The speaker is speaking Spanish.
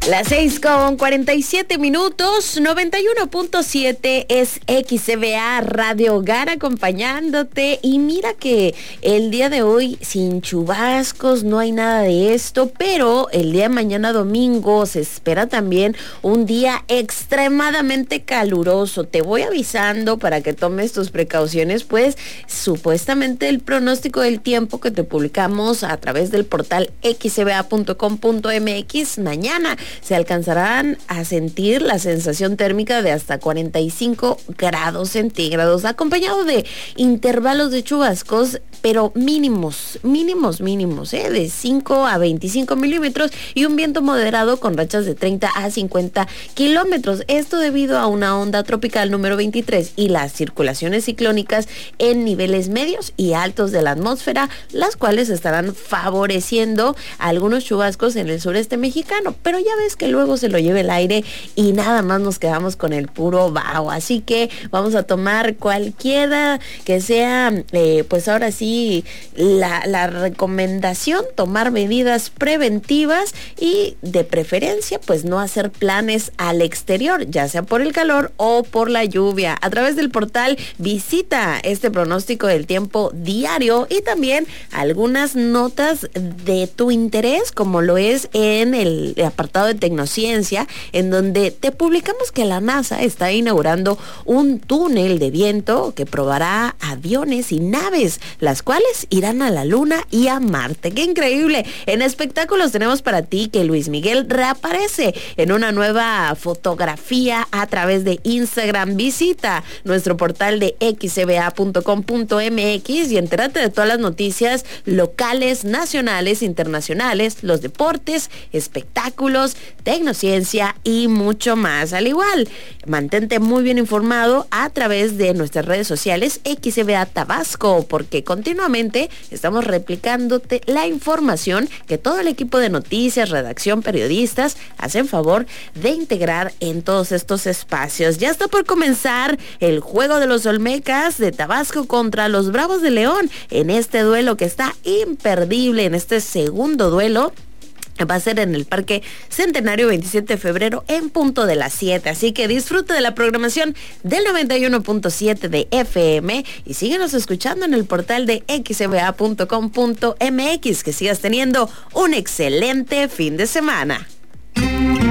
Las 6:47, 91.7 es XCBA Radio Hogar acompañándote. Y mira que el día de hoy sin chubascos, no hay nada de esto, pero el día de mañana domingo se espera también un día extremadamente caluroso. Te voy avisando para que tomes tus precauciones, pues supuestamente el pronóstico del tiempo que te publicamos a través del portal xcba.com.mx, mañana se alcanzarán a sentir la sensación térmica de hasta 45 grados centígrados, acompañado de intervalos de chubascos, pero mínimos, de 5 a 25 milímetros y un viento moderado con rachas de 30 a 50 kilómetros. Esto debido a una onda tropical número 23 y las circulaciones ciclónicas en niveles medios y altos de la atmósfera, las cuales estarán favoreciendo algunos chubascos en el sureste mexicano, pero ya ves que luego se lo lleve el aire y nada más nos quedamos con el puro vaho. Así que vamos a tomar cualquiera que sea, pues ahora sí, la recomendación, tomar medidas preventivas y de preferencia, pues no hacer planes al exterior, ya sea por el calor o por la lluvia. A través del portal visita este pronóstico del tiempo diario y también algunas notas de tu interés, como lo es en el apartado de tecnociencia, en donde te publicamos que la NASA está inaugurando un túnel de viento que probará aviones y naves, las cuales irán a la Luna y a Marte. ¡Qué increíble! En espectáculos tenemos para ti que Luis Miguel reaparece en una nueva fotografía a través de Instagram. Visita nuestro portal de xcba.com.mx y entérate de todas las noticias locales, nacionales, internacionales, los deportes, espectáculos, tecnociencia y mucho más. Al igual, mantente muy bien informado a través de nuestras redes sociales XCBA Tabasco, porque continuamente estamos replicándote la información que todo el equipo de noticias, redacción, periodistas hacen favor de integrar en todos estos espacios. Ya está por comenzar el juego de los Olmecas de Tabasco contra los Bravos de León, en este duelo que está imperdible, en este segundo duelo. Va a ser en el Parque Centenario 27 de febrero en punto de las 7. Así que disfruta de la programación del 91.7 de FM y síguenos escuchando en el portal de xcba.com.mx. Que sigas teniendo un excelente fin de semana.